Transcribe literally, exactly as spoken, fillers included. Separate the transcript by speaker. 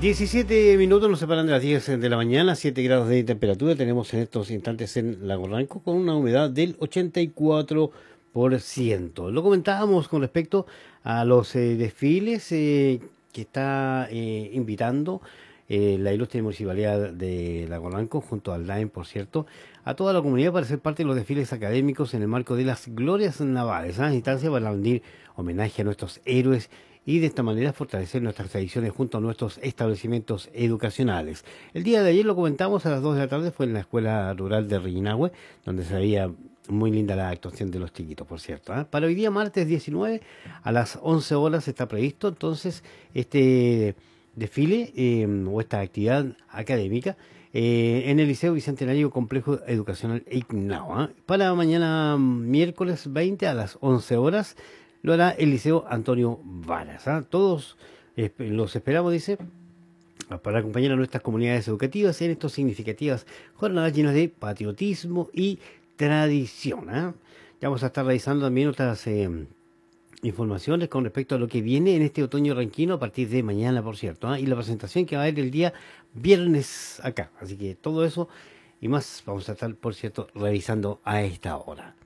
Speaker 1: diecisiete minutos nos separan de las diez de la mañana, siete grados de temperatura tenemos en estos instantes en Lago Ranco con una humedad del ochenta y cuatro por ciento. Lo comentábamos con respecto a los eh, desfiles eh, que está eh, invitando eh, la ilustre municipalidad de Lago Ranco, junto al D A E M, por cierto, a toda la comunidad para ser parte de los desfiles académicos en el marco de las glorias navales, ¿eh? Instancia para rendir homenaje a nuestros héroes y de esta manera fortalecer nuestras tradiciones junto a nuestros establecimientos educacionales. El día de ayer lo comentamos a las dos de la tarde, fue en la Escuela Rural de Rillinahue, donde se veía muy linda la actuación de los chiquitos, por cierto, ¿eh? Para hoy día, martes diecinueve, a las once horas está previsto entonces este desfile eh, o esta actividad académica eh, en el Liceo Bicentenario Complejo Educacional Ignao, ¿eh? Para mañana miércoles veinte a las once horas lo hará el Liceo Antonio Varas, ¿eh? Todos eh, los esperamos, dice, para acompañar a nuestras comunidades educativas en estas significativas jornadas llenas de patriotismo y tradición, ¿eh? Ya vamos a estar revisando también otras eh, informaciones con respecto a lo que viene en este otoño ranquino a partir de mañana, por cierto, ¿eh? Y la presentación que va a haber el día viernes acá. Así que todo eso y más vamos a estar, por cierto, revisando a esta hora.